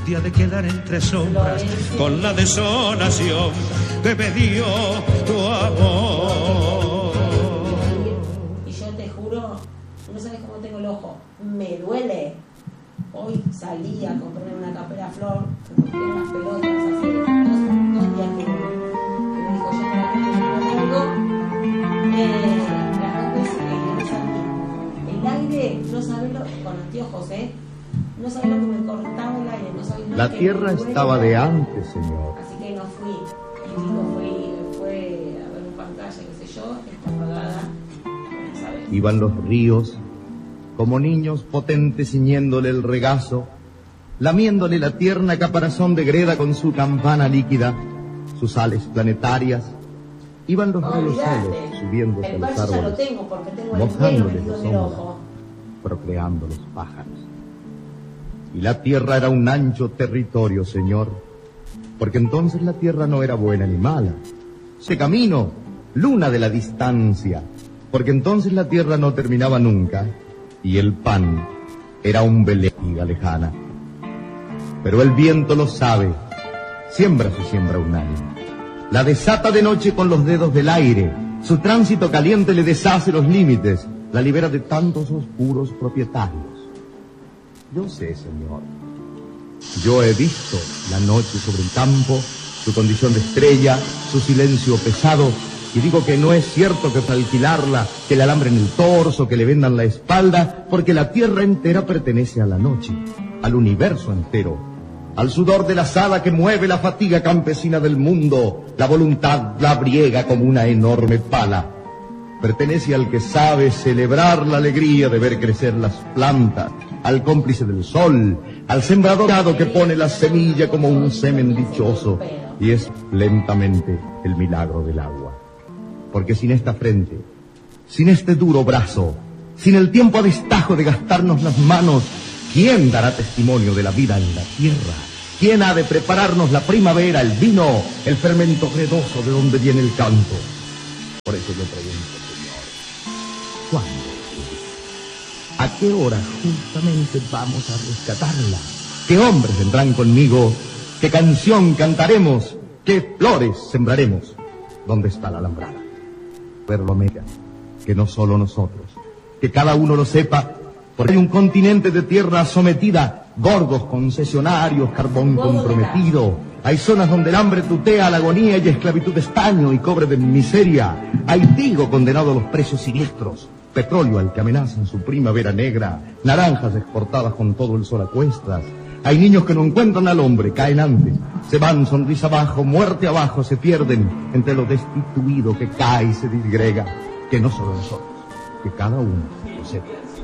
angustia de quedar entre sombras con la desolación que me dio tu amor. Y yo te juro, no sabes cómo tengo el ojo, me duele. Hoy salí a comprar una campera flor, que me quieren las pelotas hace 2 días que me dijo yo no tengo, las rompes el aire, no sabes lo, con anteojos, no sabes lo que me cortaba el aire, no sabes lo La que tierra me estaba duele. de antes, señor. Así que no fui, y digo, fue a ver un pantalla, qué sé yo, está apagada, no sabes. Iban los ríos, como niños potentes ciñéndole el regazo, lamiéndole la tierna caparazón de greda con su campana líquida, sus ales planetarias. Iban los ríos solos, subiéndose a los ya lo árboles, tengo porque tengo el dedo mojándoles metido los en el hombros, ojo. procreando los pájaros. Y la tierra era un ancho territorio, señor, porque entonces la tierra no era buena ni mala. Ese camino, luna de la distancia, porque entonces la tierra no terminaba nunca, y el pan era un velejiga lejana. Pero el viento lo sabe, siembra su siembra unánime. La desata de noche con los dedos del aire, su tránsito caliente le deshace los límites, la libera de tantos oscuros propietarios. Yo sé, señor, yo he visto la noche sobre el campo, su condición de estrella, su silencio pesado, y digo que no es cierto que para alquilarla, que le alambren el torso, que le vendan la espalda, porque la tierra entera pertenece a la noche, al universo entero, al sudor de la asada que mueve la fatiga campesina del mundo, la voluntad la briega como una enorme pala. Pertenece al que sabe celebrar la alegría de ver crecer las plantas, al cómplice del sol, al sembrador que pone la semilla como un semen dichoso, y es lentamente el milagro del agua. Porque sin esta frente, sin este duro brazo, sin el tiempo a destajo de gastarnos las manos, ¿quién dará testimonio de la vida en la tierra? ¿Quién ha de prepararnos la primavera, el vino, el fermento gredoso de donde viene el canto? Por eso yo pregunto, señor, ¿cuándo? ¿A qué hora justamente vamos a rescatarla? ¿Qué hombres vendrán conmigo? ¿Qué canción cantaremos? ¿Qué flores sembraremos? ¿Dónde está la alambrada? Verlo América, que no solo nosotros, que cada uno lo sepa, porque hay un continente de tierra sometida, gordos concesionarios, carbón comprometido, hay zonas donde el hambre tutea la agonía y esclavitud estaño y cobre de miseria, hay trigo condenado a los precios siniestros, petróleo al que amenazan su primavera negra, naranjas exportadas con todo el sol a cuestas. Hay niños que no encuentran al hombre, caen antes, se van sonrisa abajo, muerte abajo, se pierden entre lo destituido que cae y se disgrega, que no solo nosotros, que cada uno lo sepa.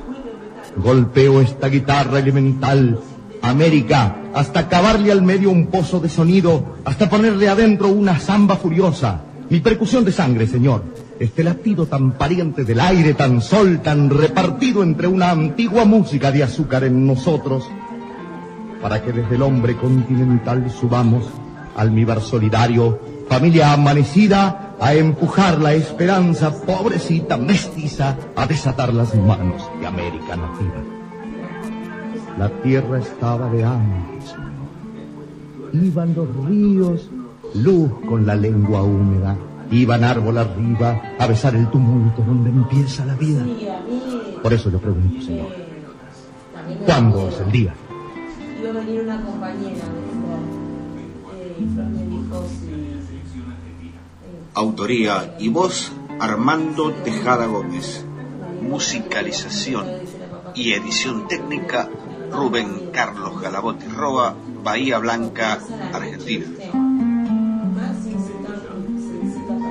Golpeo esta guitarra elemental, América, hasta acabarle al medio un pozo de sonido, hasta ponerle adentro una zamba furiosa. Mi percusión de sangre, señor, este latido tan pariente del aire, tan sol, tan repartido entre una antigua música de azúcar en nosotros, para que desde el hombre continental subamos, almíbar solidario, familia amanecida, a empujar la esperanza pobrecita, mestiza, a desatar las manos de América nativa. La tierra estaba de antes, iban los ríos, luz con la lengua húmeda, iban árbol arriba a besar el tumulto donde empieza la vida. Por eso yo pregunto, señor, ¿cuándo es el día? Iba a venir una compañera de Flor me dijo Autoría y voz, Armando Tejada Gómez. Musicalización y edición técnica, Rubén Carlos Galabotti Roa, Bahía Blanca, Argentina.